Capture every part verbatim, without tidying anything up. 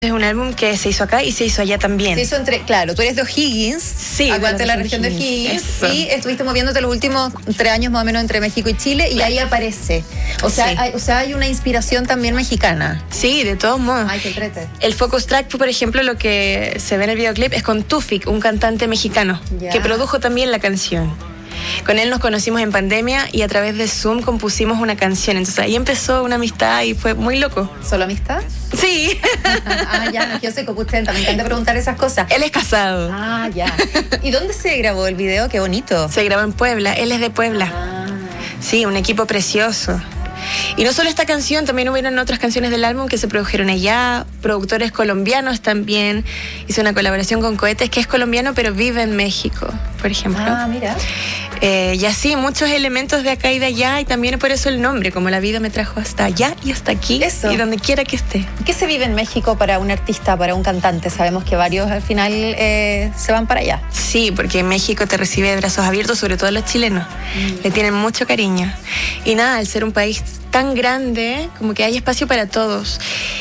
Es un álbum que se hizo acá y se hizo allá también. Se hizo entre, claro, tú eres de O'Higgins, sí, aguante de la región de O'Higgins, y estuviste moviéndote los últimos tres años más o menos entre México y Chile, y ahí aparece. O sea, sí. hay, o sea, hay una inspiración también mexicana. Sí, de todos modos. Ay, qué entrete. El focus track, por ejemplo, lo que se ve en el videoclip es con Tufik, un cantante mexicano, yeah. que produjo también la canción. Con él nos conocimos en pandemia y a través de Zoom compusimos una canción. Entonces ahí empezó una amistad y fue muy loco. ¿Solo amistad? Sí. Ah, ya, no, yo soy copustenta, me encanta preguntar esas cosas. Él es casado. Ah, ya. ¿Y dónde se grabó el video? Qué bonito. Se grabó en Puebla, él es de Puebla. Ah. Sí, un equipo precioso. Y no solo esta canción, también hubieron otras canciones del álbum que se produjeron allá, productores colombianos también. Hice una colaboración con Cohetes, que es colombiano pero vive en México, por ejemplo. Ah, mira. Eh, y así, muchos elementos de acá y de allá, y también por eso el nombre, como la vida me trajo hasta allá y hasta aquí, eso. Y donde quiera que esté. ¿Qué se vive en México para un artista, para un cantante? Sabemos que varios al final eh, se van para allá. Sí, porque México te recibe de brazos abiertos, sobre todo los chilenos. Mm. Le tienen mucho cariño. Y nada, al ser un país tan grande, como que hay espacio para todos.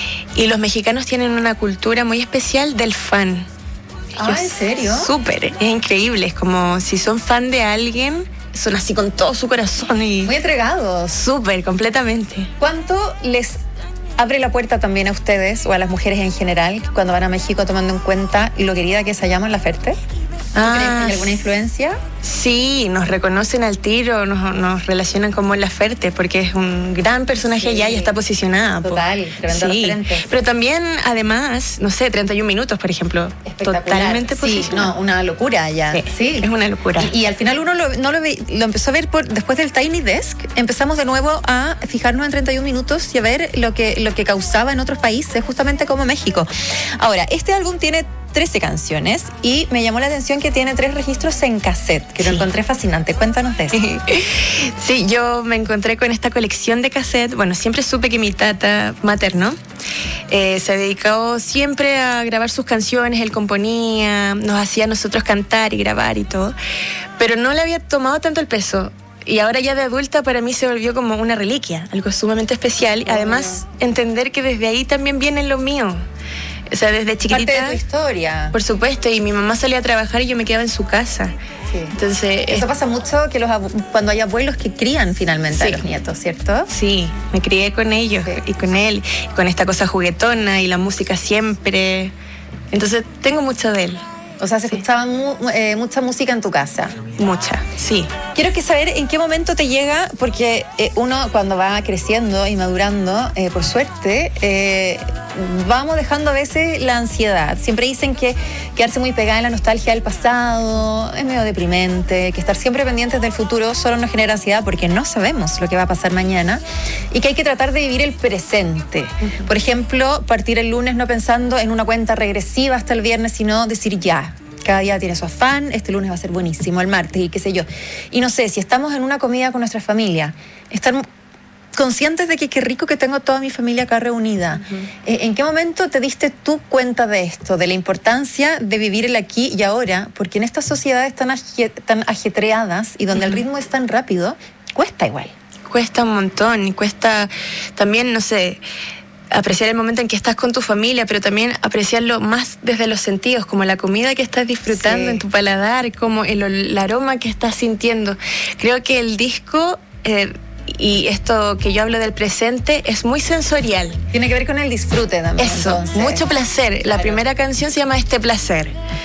Y los mexicanos tienen una cultura muy especial del fan. Ah, ¿en serio? Súper, es increíble. Es como si son fan de alguien, son así con todo su corazón. Y muy entregados. Súper, completamente. ¿Cuánto les abre la puerta también a ustedes o a las mujeres en general cuando van a México, tomando en cuenta lo querida que es allá Mon Laferte? ¿Tú ah, crees que hay alguna influencia? Sí, nos reconocen al tiro, nos, nos relacionan con Mon Laferte porque es un gran personaje, sí. allá y está posicionada. Total, po. tremendo sí. referente. Pero también, además, no sé, treinta y un minutos, por ejemplo. Totalmente sí, posicionada. No, una locura allá. Sí, sí. Es una locura. Y, y al final uno lo, no lo, ve, lo empezó a ver por, después del Tiny Desk. Empezamos de nuevo a fijarnos en treinta y un minutos y a ver lo que, lo que causaba en otros países, justamente como México. Ahora, este álbum tiene trece canciones y me llamó la atención que tiene tres registros en cassette, que sí. lo encontré fascinante. Cuéntanos de eso. Sí, yo me encontré con esta colección de cassette. Bueno, siempre supe que mi tata materno eh, se dedicó siempre a grabar sus canciones, él componía, nos hacía a nosotros cantar y grabar y todo, pero no le había tomado tanto el peso. Y ahora ya de adulta para mí se volvió como una reliquia, algo sumamente especial. Oh, además, no. entender que desde ahí también viene lo mío. O sea, desde chiquitita. Parte de tu historia. Por supuesto, y mi mamá salía a trabajar y yo me quedaba en su casa. Sí. Entonces, eso es... pasa mucho que los abu- cuando hay abuelos que crían finalmente sí. a los nietos, ¿cierto? Sí, me crié con ellos sí. y con él, y con esta cosa juguetona y la música siempre. Entonces, tengo mucho de él. O sea, se sí. escuchaba mu- eh, mucha música en tu casa. Mucha, sí. Quiero que saber en qué momento te llega, porque eh, uno cuando va creciendo y madurando, eh, por suerte, eh, vamos dejando a veces la ansiedad. Siempre dicen que quedarse muy pegada en la nostalgia del pasado es medio deprimente, que estar siempre pendientes del futuro solo nos genera ansiedad porque no sabemos lo que va a pasar mañana y que hay que tratar de vivir el presente. Uh-huh. Por ejemplo, partir el lunes no pensando en una cuenta regresiva hasta el viernes, sino decir ya. Cada día tiene su afán, este lunes va a ser buenísimo, el martes y qué sé yo. Y no sé, si estamos en una comida con nuestra familia, estar conscientes de que qué rico que tengo toda mi familia acá reunida. Uh-huh. eh, ¿En qué momento te diste tú cuenta de esto, de la importancia de vivir el aquí y ahora? Porque en estas sociedades tan, aje- tan ajetreadas y donde uh-huh. el ritmo es tan rápido, cuesta igual. Cuesta un montón y cuesta también, no sé... apreciar el momento en que estás con tu familia, pero también apreciarlo más desde los sentidos, como la comida que estás disfrutando sí. en tu paladar, como el, el aroma que estás sintiendo. Creo que el disco, eh, y esto que yo hablo del presente, es muy sensorial. Tiene que ver con el disfrute también. Eso, entonces. mucho placer. Claro. La primera canción se llama Este Placer.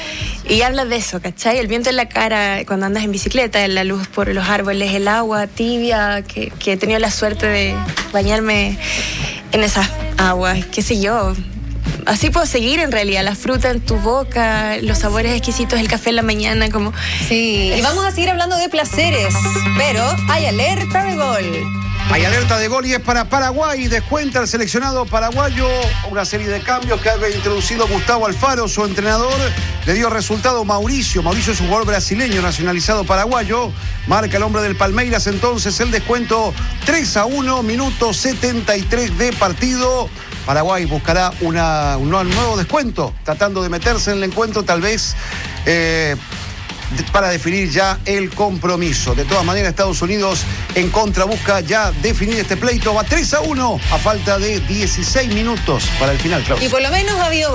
Y habla de eso, ¿cachai? El viento en la cara cuando andas en bicicleta, la luz por los árboles, el agua tibia, que, que he tenido la suerte de bañarme en esas aguas, qué sé yo. Así puedo seguir en realidad, la fruta en tu boca, los sabores exquisitos, el café en la mañana, como... Sí, es... y vamos a seguir hablando de placeres, pero hay alerta de gol. Hay alerta de gol y es para Paraguay. Descuenta el seleccionado paraguayo. Una serie de cambios que había introducido Gustavo Alfaro, su entrenador. Le dio resultado Mauricio. Mauricio es un jugador brasileño nacionalizado paraguayo. Marca el hombre del Palmeiras entonces el descuento tres a uno, minuto setenta y tres de partido. Paraguay buscará una, un nuevo descuento, tratando de meterse en el encuentro, tal vez... Eh, para definir ya el compromiso. De todas maneras, Estados Unidos en contra busca ya definir este pleito. Va tres a uno a falta de dieciséis minutos para el final, Claudia. Y por lo menos ha habido